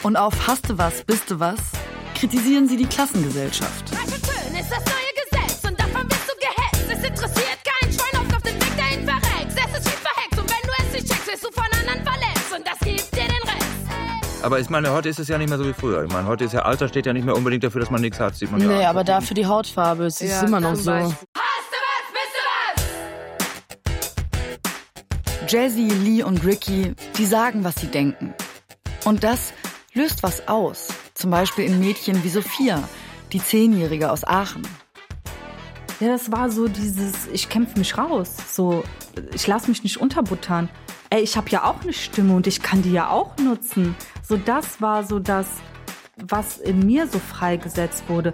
Und auf Hast du was, bist du was kritisieren sie die Klassengesellschaft. Reich und schön ist das neue Gesetz und davon wirst du gehetzt. Es interessiert kein Schwein, auf den Weg dahin verreckst. Es ist wie verhext und wenn du es nicht checkst, wirst du von anderen verletzt und das gibt dir den Rest. Aber ich meine, heute ist es ja nicht mehr so wie früher. Ich meine, heute ist ja Alter steht ja nicht mehr unbedingt dafür, dass man nichts hat. Sieht man nee, ja aber dafür die Hautfarbe, es ist immer noch so. Jazzy, Lee und Ricky, die sagen, was sie denken. Und das löst was aus. Zum Beispiel in Mädchen wie Sophia, die 10-Jährige aus Aachen. Ja, das war so dieses, ich kämpfe mich raus. So, ich lasse mich nicht unterbuttern. Ey, ich habe ja auch eine Stimme und ich kann die ja auch nutzen. So, das war so das, was in mir so freigesetzt wurde.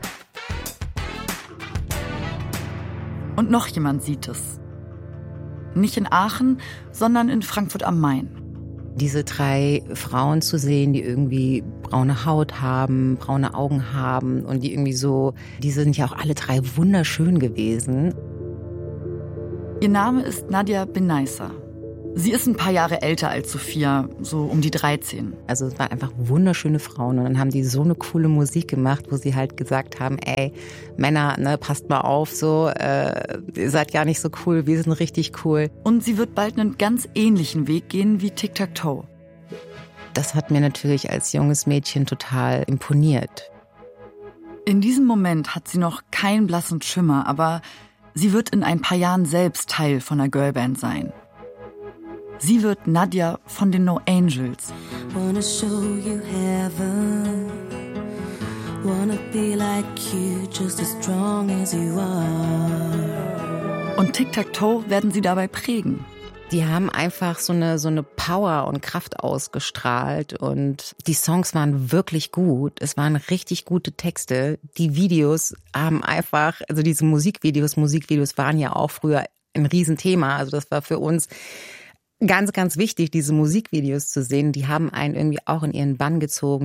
Und noch jemand sieht es. Nicht in Aachen, sondern in Frankfurt am Main. Diese 3 Frauen zu sehen, die irgendwie braune Haut haben, braune Augen haben und die irgendwie so, die sind ja auch alle 3 wunderschön gewesen. Ihr Name ist Nadia Benaissa. Sie ist ein paar Jahre älter als Sophia, so um die 13. Also es waren einfach wunderschöne Frauen und dann haben die so eine coole Musik gemacht, wo sie halt gesagt haben, ey, Männer, ne, passt mal auf, so, ihr seid gar nicht so cool, wir sind richtig cool. Und sie wird bald einen ganz ähnlichen Weg gehen wie Tic-Tac-Toe. Das hat mir natürlich als junges Mädchen total imponiert. In diesem Moment hat sie noch keinen blassen Schimmer, aber sie wird in ein paar Jahren selbst Teil von einer Girlband sein. Sie wird Nadia von den No Angels. Wanna show you heaven. Wanna be like you, just as strong as you are. Und Tic-Tac-Toe werden sie dabei prägen. Die haben einfach so eine Power und Kraft ausgestrahlt und die Songs waren wirklich gut. Es waren richtig gute Texte. Die Videos haben einfach, also diese Musikvideos waren ja auch früher ein Riesenthema. Also das war für uns ganz, ganz wichtig, diese Musikvideos zu sehen. Die haben einen irgendwie auch in ihren Bann gezogen.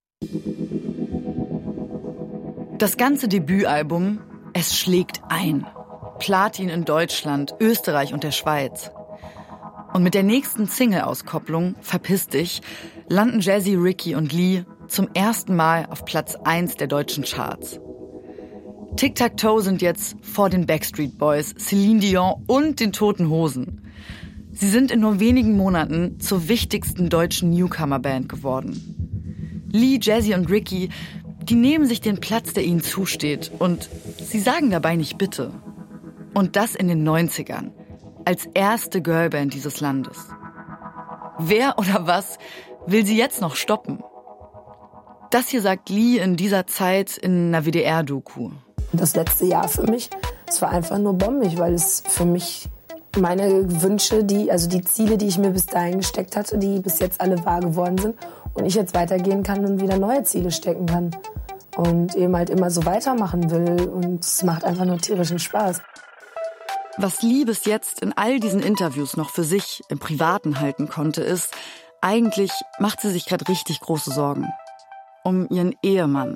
Das ganze Debütalbum, es schlägt ein. Platin in Deutschland, Österreich und der Schweiz. Und mit der nächsten Single-Auskopplung, Verpiss dich, landen Jazzy, Ricky und Lee zum ersten Mal auf Platz 1 der deutschen Charts. Tic-Tac-Toe sind jetzt vor den Backstreet Boys, Celine Dion und den Toten Hosen. Sie sind in nur wenigen Monaten zur wichtigsten deutschen Newcomer-Band geworden. Lee, Jazzy und Ricky, die nehmen sich den Platz, der ihnen zusteht. Und sie sagen dabei nicht bitte. Und das in den 90ern. Als erste Girlband dieses Landes. Wer oder was will sie jetzt noch stoppen? Das hier sagt Lee in dieser Zeit in einer WDR-Doku. Das letzte Jahr für mich, es war einfach nur bombig, weil es für mich meine Wünsche, die Ziele, die ich mir bis dahin gesteckt hatte, die bis jetzt alle wahr geworden sind und ich jetzt weitergehen kann und wieder neue Ziele stecken kann und eben halt immer so weitermachen will und es macht einfach nur tierischen Spaß. Was Lee bis jetzt in all diesen Interviews noch für sich im Privaten halten konnte, ist, eigentlich macht sie sich gerade richtig große Sorgen. Um ihren Ehemann.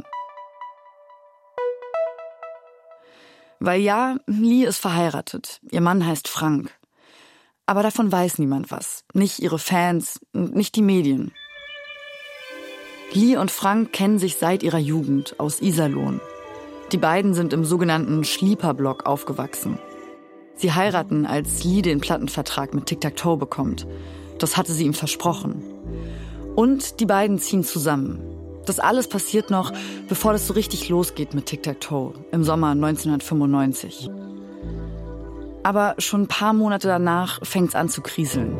Weil ja, Lee ist verheiratet. Ihr Mann heißt Frank. Aber davon weiß niemand was. Nicht ihre Fans, nicht die Medien. Lee und Frank kennen sich seit ihrer Jugend aus Iserlohn. Die beiden sind im sogenannten Schlieper-Block aufgewachsen. Sie heiraten, als Lee den Plattenvertrag mit Tic-Tac-Toe bekommt. Das hatte sie ihm versprochen. Und die beiden ziehen zusammen. Das alles passiert noch, bevor das so richtig losgeht mit Tic-Tac-Toe im Sommer 1995. Aber schon ein paar Monate danach fängt's an zu kriseln.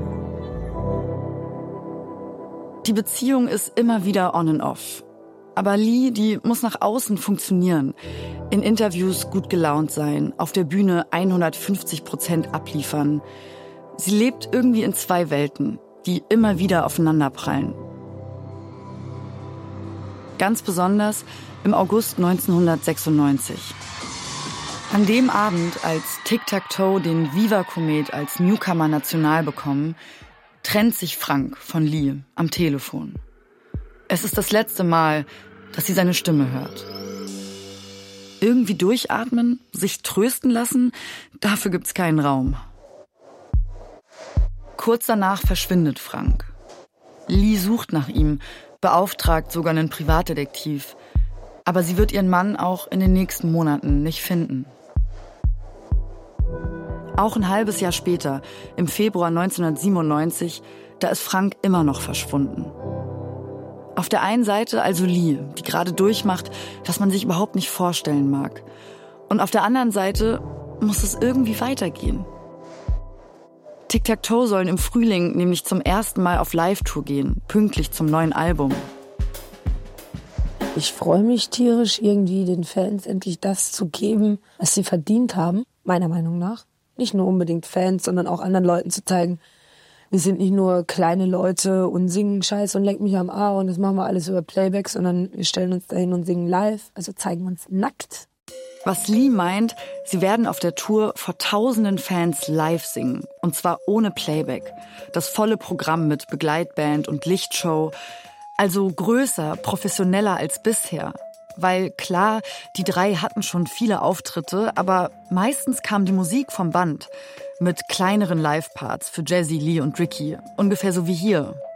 Die Beziehung ist immer wieder on and off. Aber Lee, die muss nach außen funktionieren. In Interviews gut gelaunt sein, auf der Bühne 150% abliefern. Sie lebt irgendwie in 2 Welten, die immer wieder aufeinanderprallen. Ganz besonders im August 1996. An dem Abend, als Tic-Tac-Toe den Viva-Komet als Newcomer national bekommen, trennt sich Frank von Lee am Telefon. Es ist das letzte Mal, dass sie seine Stimme hört. Irgendwie durchatmen, sich trösten lassen, dafür gibt's keinen Raum. Kurz danach verschwindet Frank. Lee sucht nach ihm, beauftragt sogar einen Privatdetektiv. Aber sie wird ihren Mann auch in den nächsten Monaten nicht finden. Auch ein halbes Jahr später, im Februar 1997, da ist Frank immer noch verschwunden. Auf der einen Seite also Lee, die gerade durchmacht, was man sich überhaupt nicht vorstellen mag. Und auf der anderen Seite muss es irgendwie weitergehen. Tic Tac Toe sollen im Frühling nämlich zum ersten Mal auf Live-Tour gehen, pünktlich zum neuen Album. Ich freue mich tierisch, irgendwie den Fans endlich das zu geben, was sie verdient haben, meiner Meinung nach. Nicht nur unbedingt Fans, sondern auch anderen Leuten zu zeigen, wir sind nicht nur kleine Leute und singen Scheiße und leck mich am A und das machen wir alles über Playback, sondern wir stellen uns dahin und singen live, also zeigen uns nackt. Was Lee meint, sie werden auf der Tour vor tausenden Fans live singen. Und zwar ohne Playback. Das volle Programm mit Begleitband und Lichtshow. Also größer, professioneller als bisher. Weil klar, die drei hatten schon viele Auftritte, aber meistens kam die Musik vom Band. Mit kleineren Live-Parts für Jazzy, Lee und Ricky. Ungefähr so wie hier.